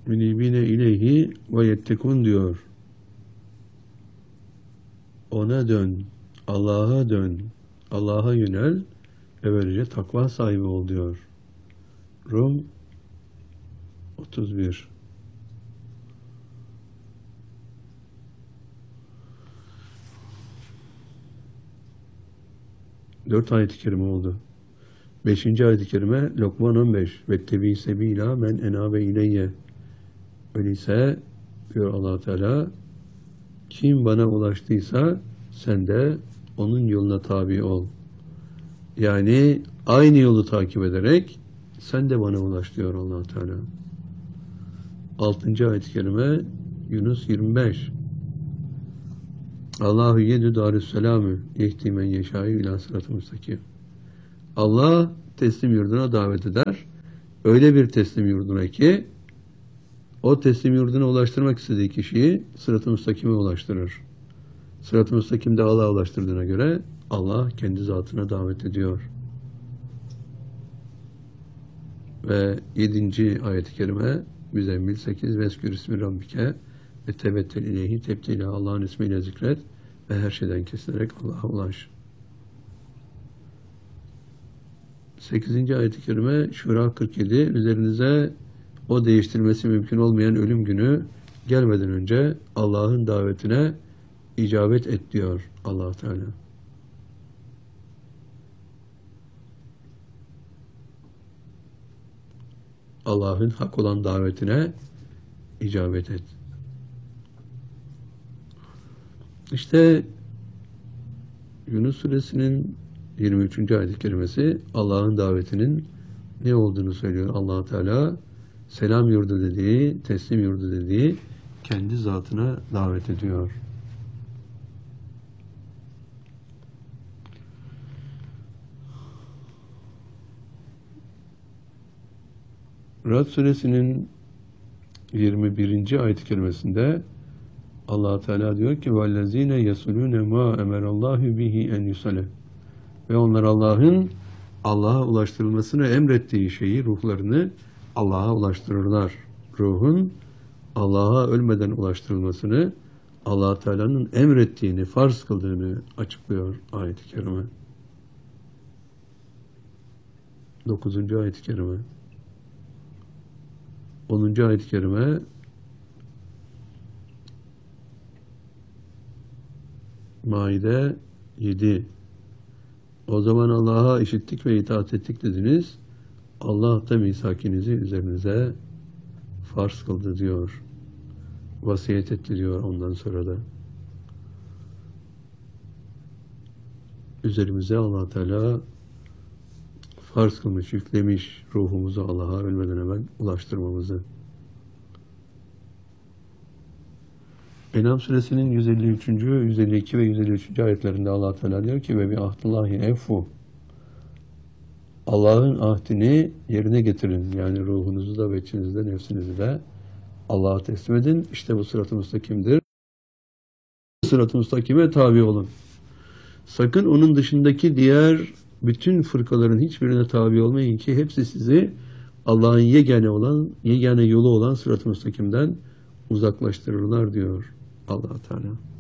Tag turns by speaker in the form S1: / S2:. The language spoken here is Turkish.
S1: münibine ileyhi ve yettekun diyor. Ona dön, Allah'a dön, Allah'a yönel ve böylece takva sahibi ol diyor. Rum 31. Dört ayet-i kerime oldu. 5. ayet-i kerime Lokman 15. Vettebi sebila men enabe ileyye. Öyleyse diyor Allah Teala, kim bana ulaştıysa sen de onun yoluna tabi ol. Yani aynı yolu takip ederek sen de bana ulaş diyor Allah Teala. 6. ayet-i kerime Yunus 25. Allahu yedü darüsselamü yehdi men yeşâ'yü ilâ sıratı müstakim. Allah teslim yurduna davet eder. Öyle bir teslim yurduna ki o teslim yurduna ulaştırmak istediği kişiyi sırat-ı müstakime ulaştırır. Sırat-ı müstakimde Allah'a ulaştırdığına göre Allah kendi zatına davet ediyor. Ve 7. ayet-i kerime Müzzemmil 8. Veskür ismi Rabbike ve tebettel ileyhi tebtila. Allah'ın ismiyle zikret ve her şeyden kesilerek Allah'a ulaş. 8. ayet-i kerime Şura 47. Üzerinize o değiştirmesi mümkün olmayan ölüm günü gelmeden önce Allah'ın davetine icabet et diyor Allah Teala. Allah'ın hak olan davetine icabet et. İşte Yunus Suresinin 23. ayet-i kerimesi Allah'ın davetinin ne olduğunu söylüyor. Allah Teala selam yurdu dediği, teslim yurdu dediği kendi zatına davet ediyor. Rad Suresinin 21. ayet-i kerimesinde Allah Teala diyor ki vellezine yesulune ma emerallahu bihi en yusale. Ve onlar Allah'a ulaştırılmasını emrettiği şeyi, ruhlarını Allah'a ulaştırırlar. Ruhun Allah'a ölmeden ulaştırılmasını Allah Teala'nın emrettiğini, farz kıldığını açıklıyor ayet-i kerime. 9. ayet-i kerime. 10. ayet-i kerime Maide 7. O zaman Allah'a işittik ve itaat ettik dediniz. Allah da misakinizi üzerinize farz kıldı diyor. Vasiyet etti diyor ondan sonra da. Üzerimize Allah Teala farz kılmış, yüklemiş ruhumuzu Allah'a ölmeden evvel ulaştırmamızı. En'am suresinin 153. 152 ve 153. ayetlerinde Allah Teala diyor ki ve bi ahdillahi evfu. Allah'ın ahdini yerine getirin. Yani ruhunuzu da ve içinizi de nefsinizi de Allah'a teslim edin. İşte bu sırat-ı müstakimdir. Sırat-ı müstakime tabi olun. Sakın onun dışındaki diğer bütün fırkaların hiçbirine tabi olmayın ki hepsi sizi Allah'ın yegane yolu olan sırat-ı müstakimden uzaklaştırırlar diyor Allah Teala.